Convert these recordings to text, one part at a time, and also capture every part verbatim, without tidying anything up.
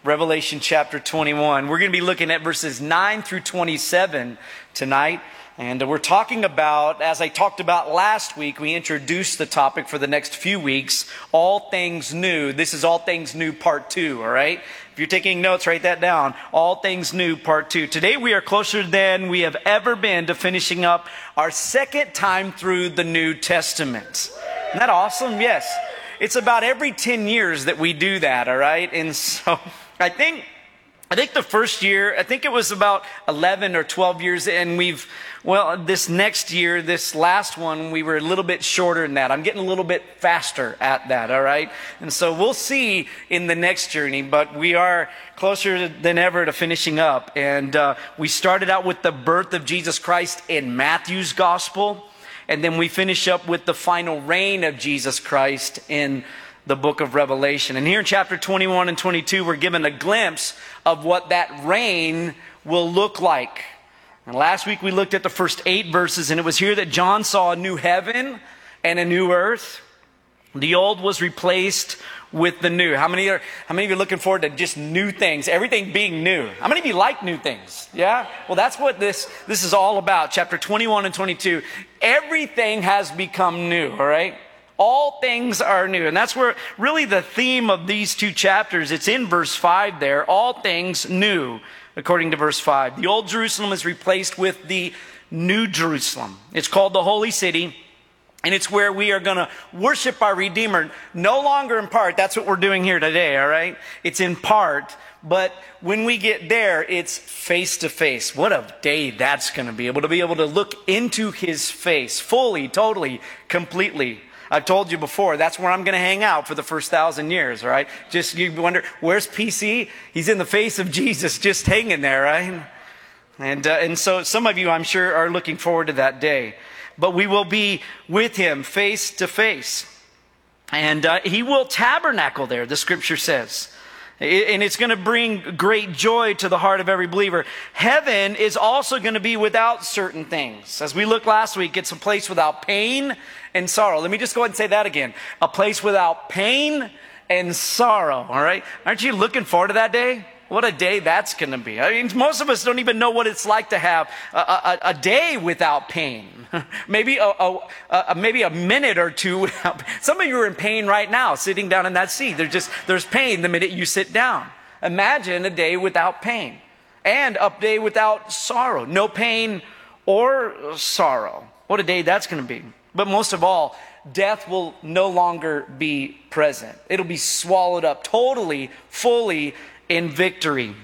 Revelation chapter twenty-one. We're going to be looking at verses nine through twenty-seven tonight. And we're talking about, as I talked about last week, we introduced the topic for the next few weeks, all things new. This is all things new part two, all right? If you're taking notes, write that down. All things new part two. Today we are closer than we have ever been to finishing up our second time through the New Testament. Isn't that awesome? Yes. It's about every ten years that we do that, all right? And so I think I think the first year, I think it was about eleven or twelve years, and we've, well, this next year, this last one, we were a little bit shorter than that. I'm getting a little bit faster at that, all right? And so we'll see in the next journey, but we are closer than ever to finishing up. And uh, we started out with the birth of Jesus Christ in Matthew's gospel, and then we finish up with the final reign of Jesus Christ in the book of Revelation. And here in chapter twenty-one and twenty-two, we're given a glimpse of what that reign will look like. And last week we looked at the first eight verses, and it was here that John saw a new heaven and a new earth. The old was replaced with the new. How many are, how many of you are looking forward to just new things? Everything being new. How many of you like new things? Yeah? Well, that's what this, this is all about. Chapter twenty-one and twenty-two. Everything has become new, all right? All things are new. And that's where really the theme of these two chapters, it's in verse five there. All things new, according to verse five. The old Jerusalem is replaced with the new Jerusalem. It's called the Holy City. And it's where we are going to worship our Redeemer. No longer in part. That's what we're doing here today, all right? It's in part. But when we get there, it's face to face. What a day that's going to be. Able to be able to look into His face fully, totally, completely. I've told you before, that's where I'm going to hang out for the first thousand years, right? Just, you wonder, where's P C? He's in the face of Jesus, just hanging there, right? And, uh, and so some of you, I'm sure, are looking forward to that day. But we will be with Him face to face. And uh, He will tabernacle there, the Scripture says. And it's going to bring great joy to the heart of every believer. Heaven is also going to be without certain things. As we looked last week, it's a place without pain and sorrow. Let me just go ahead and say that again. A place without pain and sorrow, all right? Aren't you looking forward to that day? What a day that's going to be. I mean, most of us don't even know what it's like to have a, a, a day without pain. Maybe a, a, a, maybe a minute or two without pain. Some of you are in pain right now, sitting down in that seat. There's just, there's pain the minute you sit down. Imagine a day without pain. And a day without sorrow. No pain or sorrow. What a day that's going to be. But most of all, death will no longer be present. It'll be swallowed up totally, fully, in victory.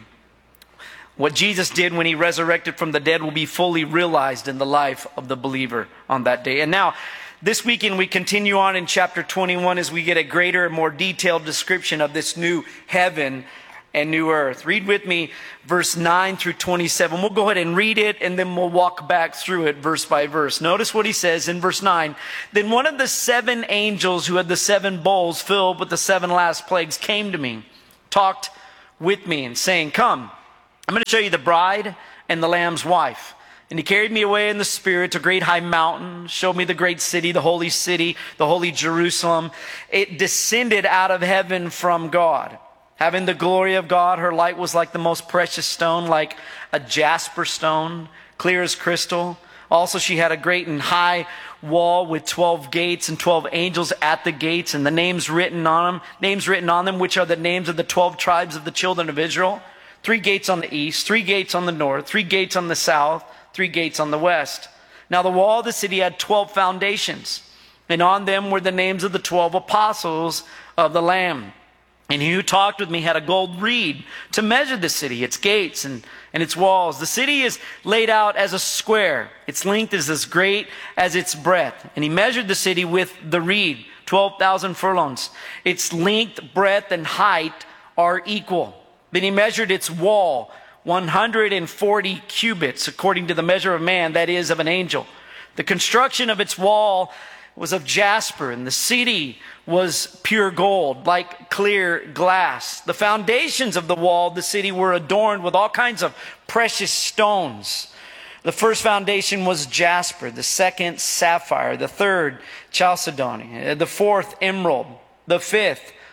What Jesus did when He resurrected from the dead will be fully realized in the life of the believer on that day. And now, this weekend we continue on in chapter twenty-one as we get a greater and more detailed description of this new heaven and new earth. Read with me verse nine through twenty-seven. We'll go ahead and read it, and then we'll walk back through it verse by verse. Notice what he says in verse nine. Then one of the seven angels who had the seven bowls filled with the seven last plagues came to me, talked with me, and saying, "Come, I'm going to show you the bride and the Lamb's wife." And he carried me away in the Spirit to a great high mountain, showed me the great city, the holy city, the holy Jerusalem. It descended out of heaven from God, having the glory of God. Her light was like the most precious stone, like a jasper stone, clear as crystal. Also she had a great and high wall with twelve gates and twelve angels at the gates, and the names written on them, names written on them, which are the names of the twelve tribes of the children of Israel. Three gates on the east, three gates on the north, three gates on the south, three gates on the west. Now the wall of the city had twelve foundations, and on them were the names of the twelve apostles of the Lamb. And he who talked with me had a gold reed to measure the city, its gates and, and its walls. The city is laid out as a square. Its length is as great as its breadth. And he measured the city with the reed, twelve thousand furlongs. Its length, breadth, and height are equal. Then he measured its wall, one hundred forty cubits, according to the measure of man, that is, of an angel. The construction of its wall was of jasper, and the city was pure gold, like clear glass. The foundations of the wall of the city were adorned with all kinds of precious stones. The first foundation was jasper, the second sapphire, the third chalcedony, the fourth emerald, the fifth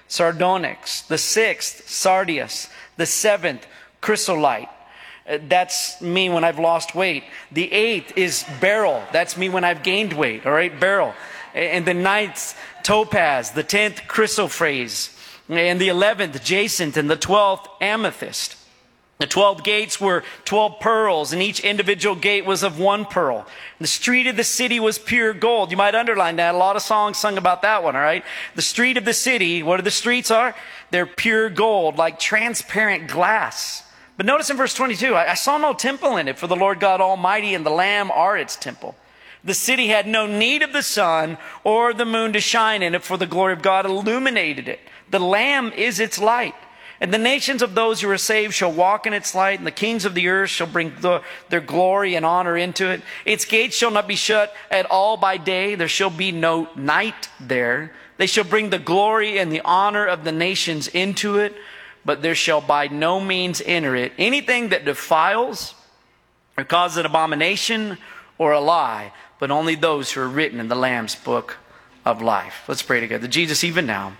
sardonyx. The sixth, sardius. The seventh, chrysolite. Uh, That's me when I've lost weight. The eighth is beryl. That's me when I've gained weight. All right, beryl. And the ninth, topaz. The tenth, chrysoprase. And the eleventh, jacinth. And the twelfth, amethyst. The twelve gates were twelve pearls, and each individual gate was of one pearl. The street of the city was pure gold. You might underline that. A lot of songs sung about that one, all right? The street of the city, what are the streets are? They're pure gold, like transparent glass. But notice in verse twenty-two, I, I saw no temple in it, for the Lord God Almighty and the Lamb are its temple. The city had no need of the sun or the moon to shine in it, for the glory of God illuminated it. The Lamb is its light. And the nations of those who are saved shall walk in its light, and the kings of the earth shall bring the, their glory and honor into it. Its gates shall not be shut at all by day. There shall be no night there. They shall bring the glory and the honor of the nations into it, but there shall by no means enter it anything that defiles or causes an abomination or a lie, but only those who are written in the Lamb's book of life. Let's pray together. Jesus, even now,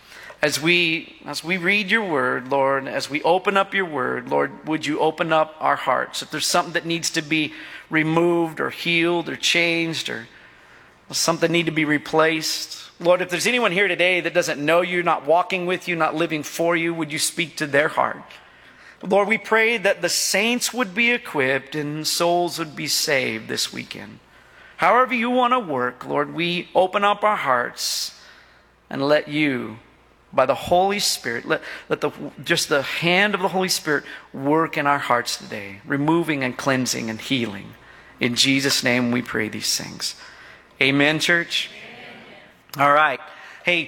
As we, as we read your word, Lord, as we open up your word, Lord, would you open up our hearts? If there's something that needs to be removed or healed or changed or something need to be replaced, Lord, if there's anyone here today that doesn't know you, not walking with you, not living for you, would you speak to their heart? Lord, we pray that the saints would be equipped and souls would be saved this weekend. However you want to work, Lord, we open up our hearts and let you, by the Holy Spirit, let, let the, just the hand of the Holy Spirit work in our hearts today, removing and cleansing and healing. In Jesus' name we pray these things. Amen, church? Amen. All right. Hey,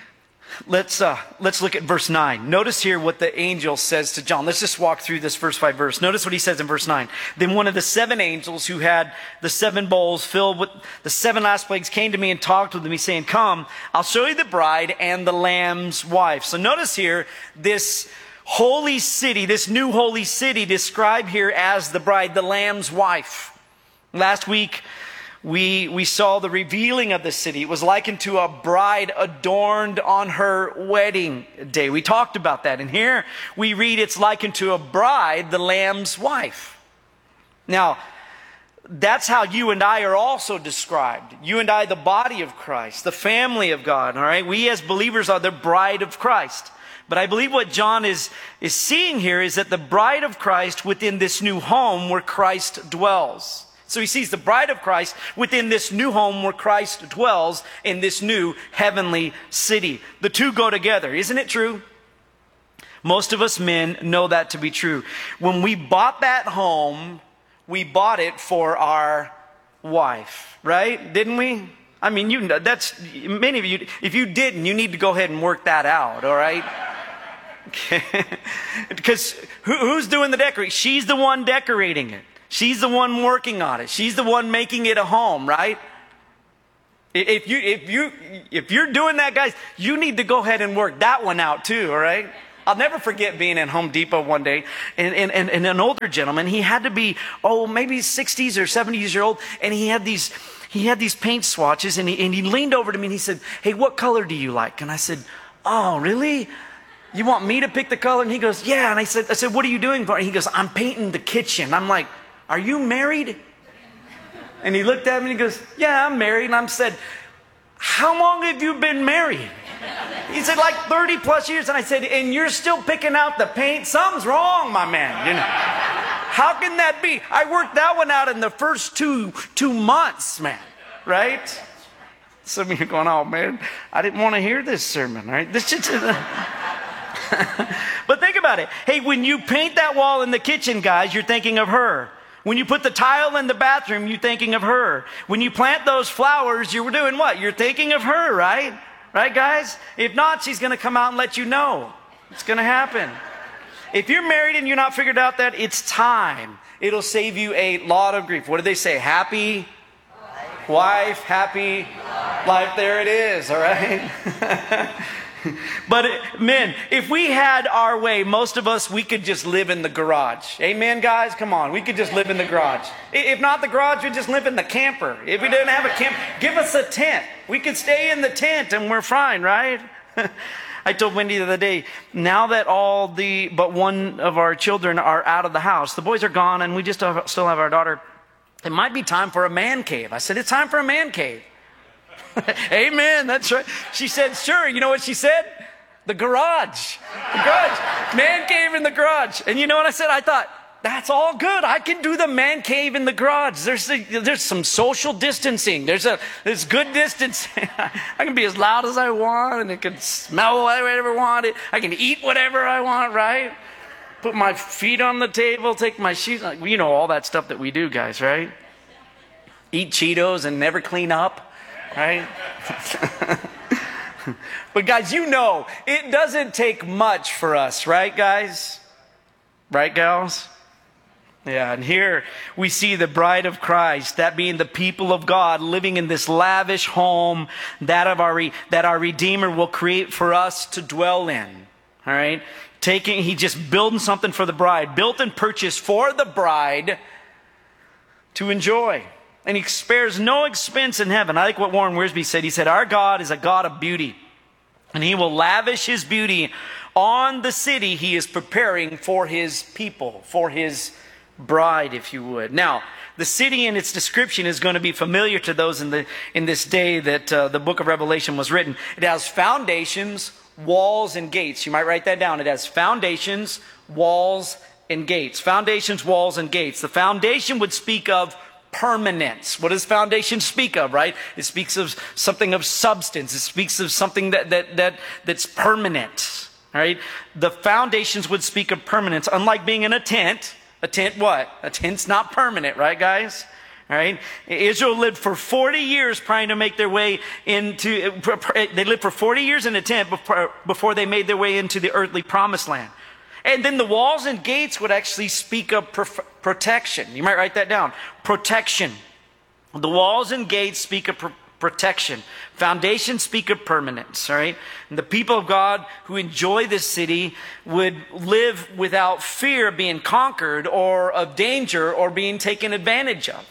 let's, uh, let's look at verse nine. Notice here what the angel says to John. Let's just walk through this verse by verse. Notice what he says in verse nine. Then one of the seven angels who had the seven bowls filled with the seven last plagues came to me and talked with me, saying, "Come, I'll show you the bride and the Lamb's wife." So notice here this holy city, this new holy city described here as the bride, the Lamb's wife. Last week, We, we saw the revealing of the city. It was likened to a bride adorned on her wedding day. We talked about that. And here we read it's likened to a bride, the Lamb's wife. Now, that's how you and I are also described. You and I, the body of Christ, the family of God. All right? We as believers are the bride of Christ. But I believe what John is, is seeing here is that the bride of Christ within this new home where Christ dwells. So he sees the bride of Christ within this new home where Christ dwells in this new heavenly city. The two go together. Isn't it true? Most of us men know that to be true. When we bought that home, we bought it for our wife, right? Didn't we? I mean, you know, that's, many of you, if you didn't, you need to go ahead and work that out, all right? Because who, who's doing the decorating? She's the one decorating it. She's the one working on it. She's the one making it a home, right? If you if you if you're doing that, guys, you need to go ahead and work that one out too, all right? I'll never forget being in Home Depot one day, and, and, and, and an older gentleman, he had to be, oh, maybe sixties or seventies year old, and he had these he had these paint swatches, and he, and he leaned over to me and he said, "Hey, what color do you like?" And I said, "Oh, really? You want me to pick the color?" And he goes, "Yeah." And I said, I said, "What are you doing for it?" And he goes, "I'm painting the kitchen." I'm like, "Are you married?" And he looked at me and he goes, "Yeah, I'm married." And I said, "How long have you been married?" He said, "Like thirty plus years. And I said, "And you're still picking out the paint? Something's wrong, my man. You know, how can that be?" I worked that one out in the first two, two months, man. Right? Some of you are going, "Oh, man, I didn't want to hear this sermon." Right? This just... But think about it. Hey, when you paint that wall in the kitchen, guys, you're thinking of her. When you put the tile in the bathroom, you're thinking of her. When you plant those flowers, you're doing what? You're thinking of her, right? Right, guys? If not, she's going to come out and let you know. It's going to happen. If you're married and you're not figured out that, it's time. It'll save you a lot of grief. What do they say? Happy wife, wife happy life. life. There it is, all right? But it, men, if we had our way, most of us, we could just live in the garage. Amen, guys? Come on. We could just live in the garage. If not the garage, we'd just live in the camper. If we didn't have a camp, give us a tent. We could stay in the tent and we're fine, right? I told Wendy the other day, now that all the, but one of our children are out of the house, the boys are gone and we just have, still have our daughter, it might be time for a man cave. I said, it's time for a man cave. Amen, that's right. She said, sure. You know what she said? The garage. The garage. Man cave in the garage. And you know what I said? I thought, that's all good. I can do the man cave in the garage. There's a, there's some social distancing. There's a there's good distancing. I can be as loud as I want, and it can smell whatever I want. It. I can eat whatever I want, right? Put my feet on the table, take my shoes. You know all that stuff that we do, guys, right? Eat Cheetos and never clean up, right? But guys, you know, it doesn't take much for us, right, guys? Right, gals? Yeah, and here we see the bride of Christ, that being the people of God, living in this lavish home that of our that our Redeemer will create for us to dwell in. All right, taking he just building something for the bride, built and purchased for the bride to enjoy, and he spares no expense in heaven. I like what Warren Wiersbe said. He said, "Our God is a God of beauty, and He will lavish His beauty on the city He is preparing for His people, for His bride, if you would." Now, the city in its description is going to be familiar to those in the in this day that uh, the book of Revelation was written. It has foundations, walls, and gates. You might write that down. It has foundations, walls, and gates. Foundations, walls, and gates. The foundation would speak of permanence. What does foundation speak of, right? It speaks of something of substance. It speaks of something that that that that's permanent. All right? The foundations would speak of permanence, unlike being in a tent. A tent what? A tent's not permanent, right, guys? All right? Israel lived for forty years trying to make their way into, they lived for forty years in a tent before, before they made their way into the earthly promised land. And then the walls and gates would actually speak of protection. You might write that down. Protection. The walls and gates speak of protection. Protection. Foundations speak of permanence, all right? And the people of God who enjoy this city would live without fear of being conquered or of danger or being taken advantage of.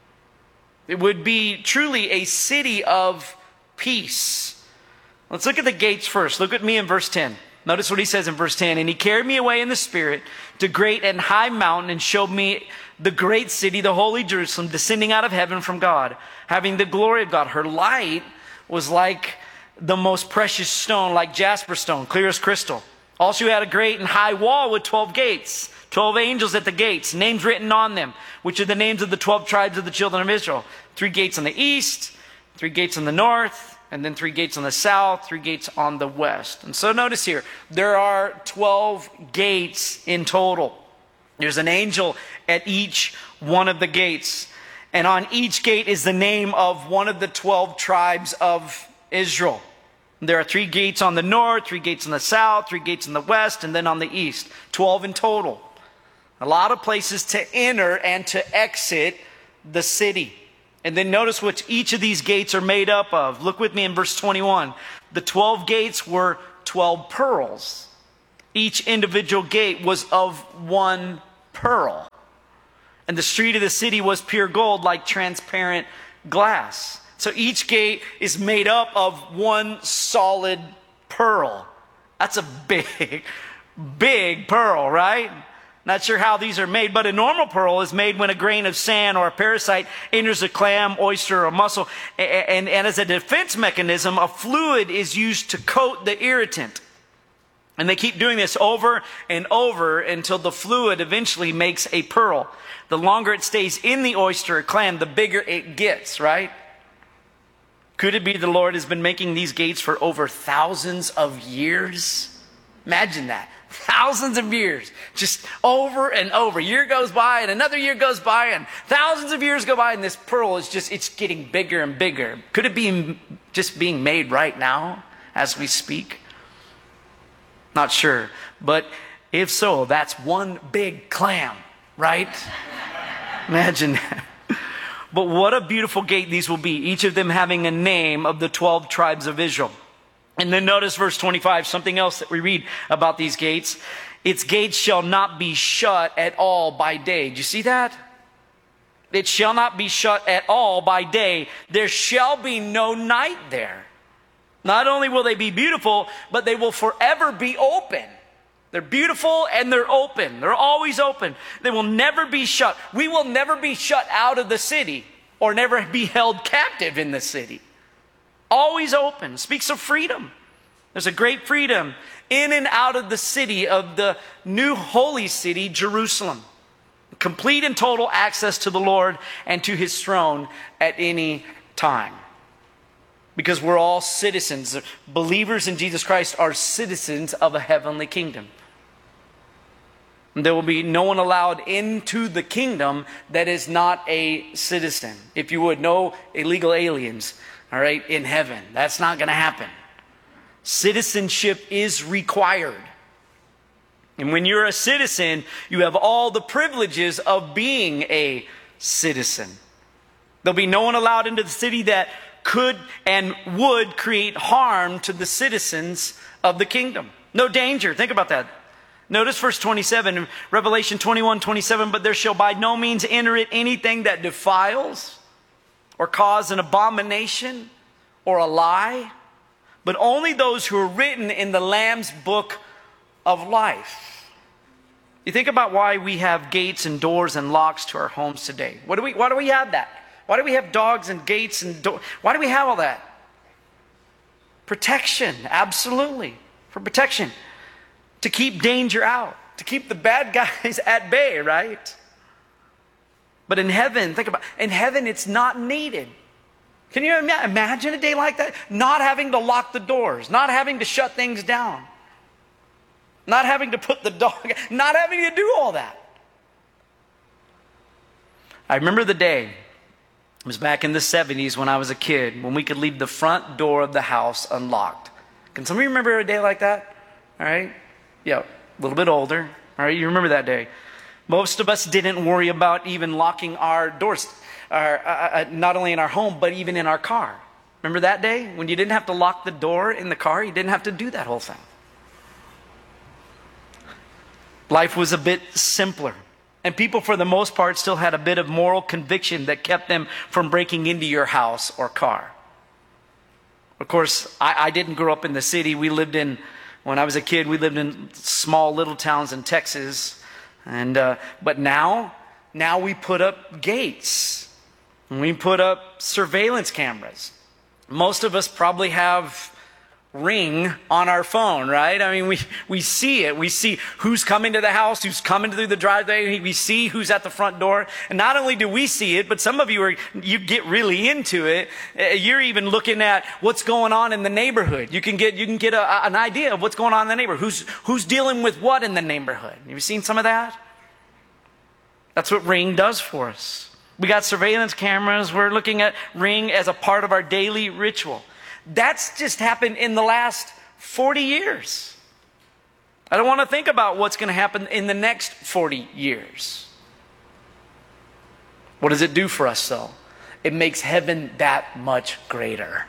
It would be truly a city of peace. Let's look at the gates first. Look at me in verse ten. Notice what he says in verse ten. "And he carried me away in the spirit to great and high mountain and showed me the great city, the holy Jerusalem, descending out of heaven from God, having the glory of God." Her light was like the most precious stone, like jasper stone, clear as crystal. Also had a great and high wall with twelve gates, twelve angels at the gates, names written on them, which are the names of the twelve tribes of the children of Israel. Three gates on the east, three gates on the north, and then three gates on the south, three gates on the west. And so notice here, there are twelve gates in total. There's an angel at each one of the gates. And on each gate is the name of one of the twelve tribes of Israel. There are three gates on the north, three gates on the south, three gates on the west, and then on the east. twelve in total. A lot of places to enter and to exit the city. And then notice what each of these gates are made up of. Look with me in verse twenty-one. The twelve gates were twelve pearls. Each individual gate was of one pearl. And the street of the city was pure gold, like transparent glass. So each gate is made up of one solid pearl. That's a big, big pearl, right? Not sure how these are made, but a normal pearl is made when a grain of sand or a parasite enters a clam, oyster, or mussel. And, and, and as a defense mechanism, a fluid is used to coat the irritant. And they keep doing this over and over until the fluid eventually makes a pearl. The longer it stays in the oyster or clam, the bigger it gets, right? Could it be the Lord has been making these gates for over thousands of years? Imagine that. Thousands of years. Just over and over. Year goes by and another year goes by and thousands of years go by and this pearl is just, it's getting bigger and bigger. Could it be just being made right now as we speak? Not sure. But if so, that's one big clam, right? Imagine that. But what a beautiful gate these will be, each of them having a name of the twelve tribes of Israel. And then notice verse twenty-five, something else that we read about these gates. Its gates shall not be shut at all by day. Do you see that? It shall not be shut at all by day. There shall be no night there. Not only will they be beautiful, but they will forever be open. They're beautiful and they're open. They're always open. They will never be shut. We will never be shut out of the city or never be held captive in the city. Always open. Speaks of freedom. There's a great freedom in and out of the city of the new holy city, Jerusalem. Complete and total access to the Lord and to his throne at any time. Because we're all citizens. Believers in Jesus Christ are citizens of a heavenly kingdom. There will be no one allowed into the kingdom that is not a citizen. If you would, no illegal aliens, all right, in heaven. That's not going to happen. Citizenship is required. And when you're a citizen, you have all the privileges of being a citizen. There'll be no one allowed into the city that could and would create harm to the citizens of the kingdom. No danger. Think about that. Notice verse twenty-seven, Revelation twenty-one, twenty-seven, but there shall by no means enter it anything that defiles or cause an abomination or a lie, but only those who are written in the Lamb's book of life. You think about why we have gates and doors and locks to our homes today. What do we, why do we have that? Why do we have dogs and gates and doors? Why do we have all that? Protection, absolutely. For protection. To keep danger out. To keep the bad guys at bay, right? But in heaven, think about it. In heaven, it's not needed. Can you imagine a day like that? Not having to lock the doors. Not having to shut things down. Not having to put the dog, not having to do all that. I remember the day. It was back in the seventies when I was a kid, when we could leave the front door of the house unlocked. Can somebody remember a day like that? All right? Yeah, a little bit older. All right, you remember that day. Most of us didn't worry about even locking our doors, our, uh, uh, not only in our home, but even in our car. Remember that day when you didn't have to lock the door in the car? You didn't have to do that whole thing. Life was a bit simpler. And people, for the most part, still had a bit of moral conviction that kept them from breaking into your house or car. Of course, I, I didn't grow up in the city. We lived in, when I was a kid, we lived in small little towns in Texas. And uh, but now, now we put up gates. And we put up surveillance cameras. Most of us probably have Ring on our phone, right? I mean, we, we see it. We see who's coming to the house, who's coming through the driveway. We see who's at the front door. And not only do we see it, but some of you are, you get really into it. You're even looking at what's going on in the neighborhood. You can get, you can get a, an idea of what's going on in the neighborhood. Who's, who's dealing with what in the neighborhood. Have you seen some of that? That's what Ring does for us. We got surveillance cameras. We're looking at Ring as a part of our daily ritual. That's just happened in the last forty years. I don't want to think about what's going to happen in the next forty years. What does it do for us, though? It makes heaven that much greater.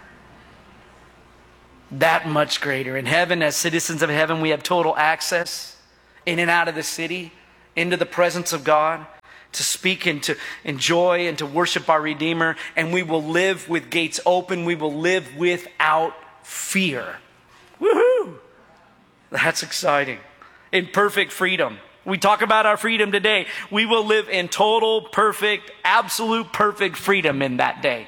That much greater. In heaven, as citizens of heaven, we have total access in and out of the city, into the presence of God, to speak and to enjoy and to worship our Redeemer. And we will live with gates open. We will live without fear. Woohoo! That's exciting. In perfect freedom. We talk about our freedom today. We will live in total, perfect, absolute perfect freedom in that day.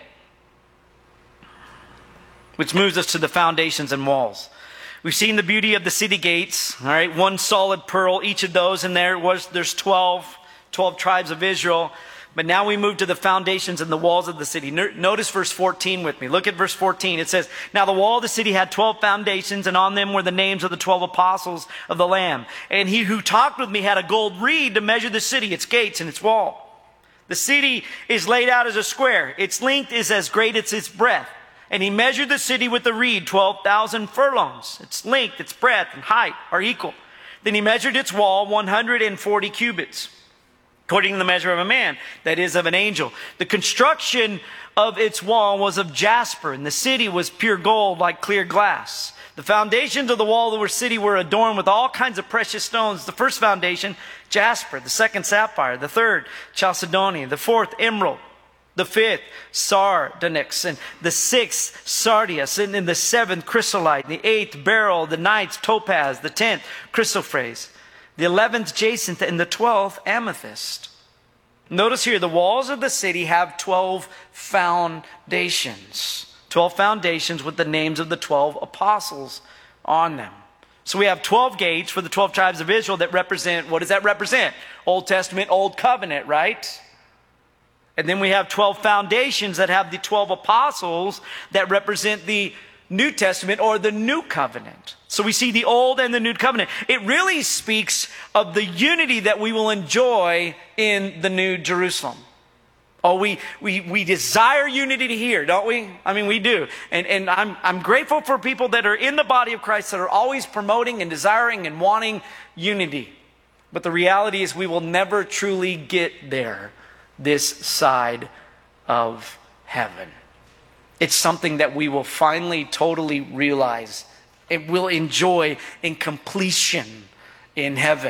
Which moves us to the foundations and walls. We've seen the beauty of the city gates. All right, one solid pearl, each of those, and there was there's twelve. twelve tribes of Israel. But now we move to the foundations and the walls of the city. Notice verse fourteen with me. Look at verse fourteen. It says, now the wall of the city had twelve foundations, and on them were the names of the twelve apostles of the Lamb. And he who talked with me had a gold reed to measure the city, its gates and its wall. The city is laid out as a square. Its length is as great as its breadth. And he measured the city with the reed, twelve thousand furlongs. Its length, its breadth, and height are equal. Then he measured its wall, one hundred forty cubits. According to the measure of a man, that is of an angel. The construction of its wall was of jasper, and the city was pure gold like clear glass. The foundations of the wall of the city were adorned with all kinds of precious stones. The first foundation, jasper. The second, sapphire. The third, chalcedony. The fourth, emerald. The fifth, sardonyx. And the sixth, sardius. And then the seventh, chrysolite. And the eighth, beryl. The ninth, topaz. The tenth, chrysoprase. The eleventh, jacinth. And the twelfth, amethyst. Notice here, the walls of the city have twelve foundations. twelve foundations with the names of the twelve apostles on them. So we have twelve gates for the twelve tribes of Israel that represent, what does that represent? Old Testament, Old Covenant, right? And then we have twelve foundations that have the twelve apostles that represent the New Testament or the New Covenant. So we see the Old and the New Covenant. It really speaks of the unity that we will enjoy in the New Jerusalem. Oh, we, we, we desire unity here, don't we? I mean, we do. And, and I'm, I'm grateful for people that are in the body of Christ that are always promoting and desiring and wanting unity. But the reality is we will never truly get there this side of heaven. It's something that we will finally totally realize. It will enjoy in completion in heaven.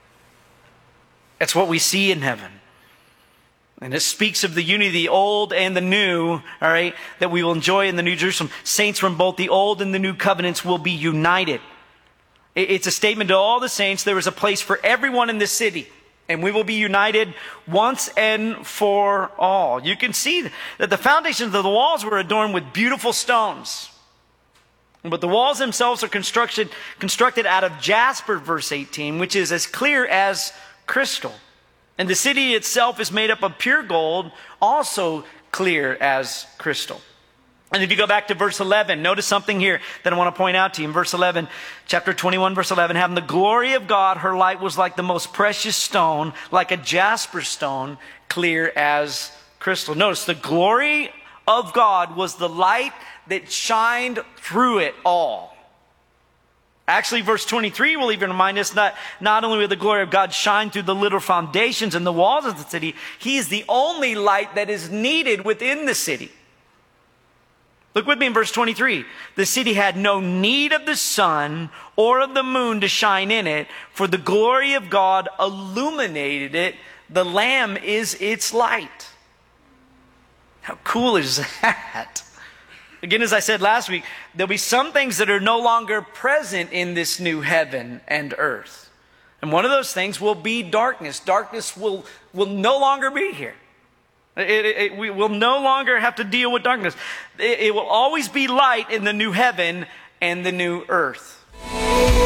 That's what we see in heaven. And it speaks of the unity, the old and the new, all right, that we will enjoy in the New Jerusalem. Saints from both the old and the new covenants will be united. It's a statement to all the saints. There is a place for everyone in this city. And we will be united once and for all. You can see that the foundations of the walls were adorned with beautiful stones. But the walls themselves are constructed, constructed out of jasper, verse eighteen, which is as clear as crystal. And the city itself is made up of pure gold, also clear as crystal. And if you go back to verse eleven, notice something here that I want to point out to you. In verse eleven, chapter twenty-one, verse eleven, having the glory of God, her light was like the most precious stone, like a jasper stone, clear as crystal. Notice the glory of God was the light that shined through it all. Actually, verse twenty-three will even remind us that not only will the glory of God shine through the little foundations and the walls of the city, He is the only light that is needed within the city. Look with me in verse twenty-three. The city had no need of the sun or of the moon to shine in it, for the glory of God illuminated it. The Lamb is its light. How cool is that? Again, as I said last week, there'll be some things that are no longer present in this new heaven and earth. And one of those things will be darkness. Darkness will, will no longer be here. It, it, it, we will no longer have to deal with darkness. It, it will always be light in the new heaven and the new earth.